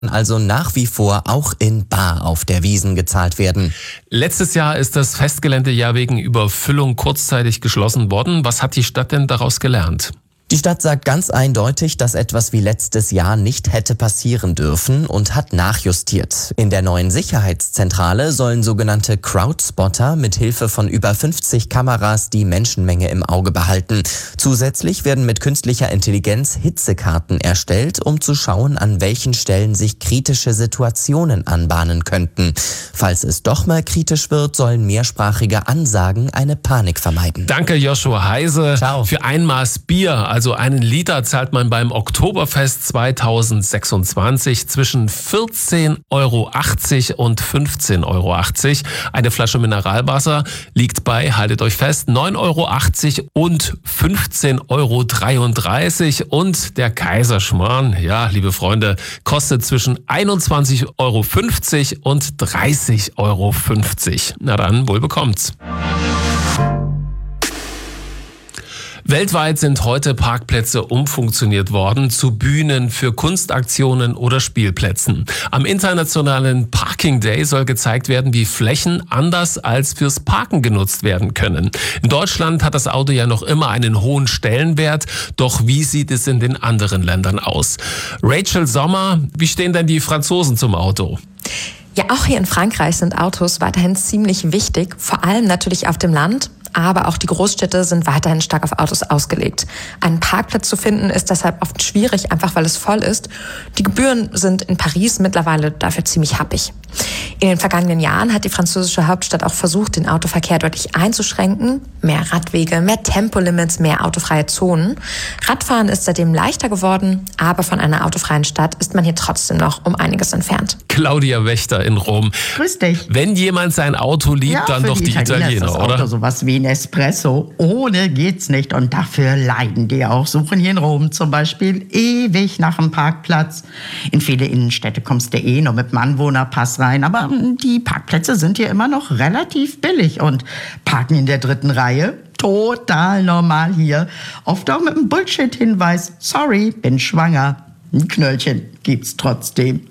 also nach wie vor auch in bar auf der Wiesn gezahlt werden. Letztes Jahr ist das Festgelände ja wegen Überfüllung kurzzeitig geschlossen worden. Was hat die Stadt denn daraus gelernt? Die Stadt sagt ganz eindeutig, dass etwas wie letztes Jahr nicht hätte passieren dürfen und hat nachjustiert. In der neuen Sicherheitszentrale sollen sogenannte Crowdspotter mit Hilfe von über 50 Kameras die Menschenmenge im Auge behalten. Zusätzlich werden mit künstlicher Intelligenz Hitzekarten erstellt, um zu schauen, an welchen Stellen sich kritische Situationen anbahnen könnten. Falls es doch mal kritisch wird, sollen mehrsprachige Ansagen eine Panik vermeiden. Danke, Joshua Heise. Ciao. Für ein Maß Bier, also einen Liter, zahlt man beim Oktoberfest 2026 zwischen 14,80 € und 15,80 €. Eine Flasche Mineralwasser liegt bei, haltet euch fest, 9,80 € und 15,33 € und der Kaiserschmarrn, ja, liebe Freunde, kostet zwischen 21,50 € und 30,50 €. Na dann, wohl bekommt's. Weltweit sind heute Parkplätze umfunktioniert worden zu Bühnen für Kunstaktionen oder Spielplätzen. Am Internationalen Parking Day soll gezeigt werden, wie Flächen anders als fürs Parken genutzt werden können. In Deutschland hat das Auto ja noch immer einen hohen Stellenwert, doch wie sieht es in den anderen Ländern aus? Rachel Sommer, wie stehen denn die Franzosen zum Auto? Ja, auch hier in Frankreich sind Autos weiterhin ziemlich wichtig, vor allem natürlich auf dem Land. Aber auch die Großstädte sind weiterhin stark auf Autos ausgelegt. Einen Parkplatz zu finden ist deshalb oft schwierig, einfach weil es voll ist. Die Gebühren sind in Paris mittlerweile dafür ziemlich happig. In den vergangenen Jahren hat die französische Hauptstadt auch versucht, den Autoverkehr deutlich einzuschränken. Mehr Radwege, mehr Tempolimits, mehr autofreie Zonen. Radfahren ist seitdem leichter geworden, aber von einer autofreien Stadt ist man hier trotzdem noch um einiges entfernt. Claudia Wächter in Rom. Grüß dich. Wenn jemand sein Auto liebt, Ja, dann für doch die Italiener, ist das oder? Auto sowas wie ein Espresso. Ohne geht's nicht. Und dafür leiden die auch. Suchen hier in Rom zum Beispiel ewig nach einem Parkplatz. In viele Innenstädte kommst du nur mit dem Anwohnerpass rein. Aber die Parkplätze sind hier immer noch relativ billig. Und Parken in der 3. Reihe, total normal hier. Oft auch mit einem Bullshit-Hinweis. Sorry, bin schwanger. Ein Knöllchen gibt's trotzdem.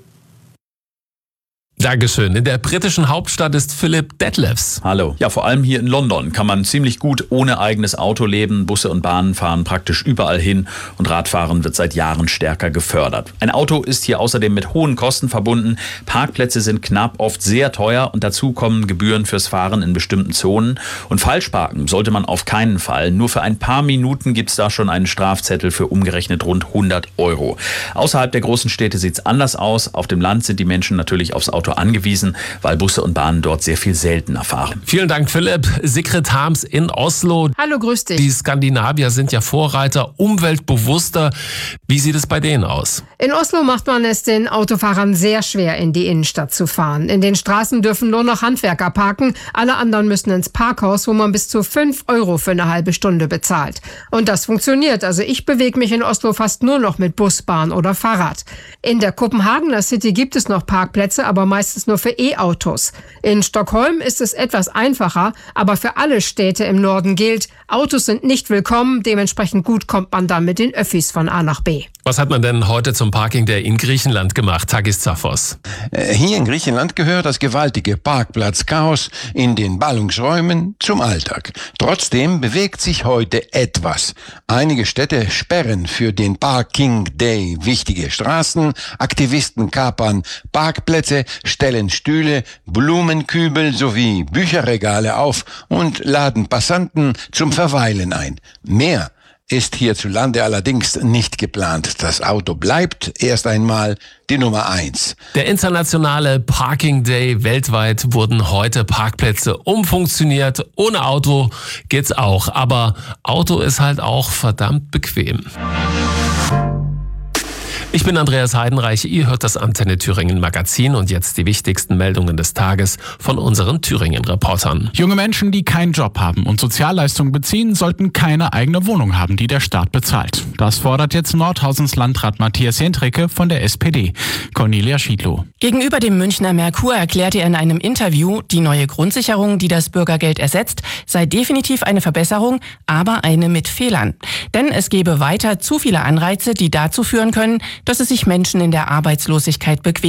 Dankeschön. In der britischen Hauptstadt ist Philipp Detlefs. Hallo. Ja, vor allem hier in London kann man ziemlich gut ohne eigenes Auto leben. Busse und Bahnen fahren praktisch überall hin und Radfahren wird seit Jahren stärker gefördert. Ein Auto ist hier außerdem mit hohen Kosten verbunden. Parkplätze sind knapp, oft sehr teuer und dazu kommen Gebühren fürs Fahren in bestimmten Zonen. Und falsch parken sollte man auf keinen Fall. Nur für ein paar Minuten gibt's da schon einen Strafzettel für umgerechnet rund 100 €. Außerhalb der großen Städte sieht's anders aus. Auf dem Land sind die Menschen natürlich aufs Auto angewiesen, weil Busse und Bahnen dort sehr viel seltener fahren. Vielen Dank, Philipp. Sigrid Harms in Oslo. Hallo, grüß dich. Die Skandinavier sind ja Vorreiter, umweltbewusster. Wie sieht es bei denen aus? In Oslo macht man es den Autofahrern sehr schwer, in die Innenstadt zu fahren. In den Straßen dürfen nur noch Handwerker parken. Alle anderen müssen ins Parkhaus, wo man bis zu 5 € für eine halbe Stunde bezahlt. Und das funktioniert. Also ich bewege mich in Oslo fast nur noch mit Bus, Bahn oder Fahrrad. In der Kopenhagener City gibt es noch Parkplätze, aber meistens nur für E-Autos. In Stockholm ist es etwas einfacher, aber für alle Städte im Norden gilt, Autos sind nicht willkommen, dementsprechend gut kommt man dann mit den Öffis von A nach B. Was hat man denn heute zum Parking Day in Griechenland gemacht, Takis Zaphos? Hier in Griechenland gehört das gewaltige Parkplatzchaos in den Ballungsräumen zum Alltag. Trotzdem bewegt sich heute etwas. Einige Städte sperren für den Parking Day wichtige Straßen, Aktivisten kapern Parkplätze, stellen Stühle, Blumenkübel sowie Bücherregale auf und laden Passanten zum Verweilen ein. Mehr ist hierzulande allerdings nicht geplant. Das Auto bleibt erst einmal die Nummer 1. Der internationale Parking Day. Weltweit wurden heute Parkplätze umfunktioniert. Ohne Auto geht's auch. Aber Auto ist halt auch verdammt bequem. Ich bin Andreas Heidenreich, ihr hört das Antenne Thüringen Magazin und jetzt die wichtigsten Meldungen des Tages von unseren Thüringen-Reportern. Junge Menschen, die keinen Job haben und Sozialleistungen beziehen, sollten keine eigene Wohnung haben, die der Staat bezahlt. Das fordert jetzt Nordhausens Landrat Matthias Jendricke von der SPD. Cornelia Schiedlow. Gegenüber dem Münchner Merkur erklärte er in einem Interview, die neue Grundsicherung, die das Bürgergeld ersetzt, sei definitiv eine Verbesserung, aber eine mit Fehlern. Denn es gebe weiter zu viele Anreize, die dazu führen können, dass es sich Menschen in der Arbeitslosigkeit bequem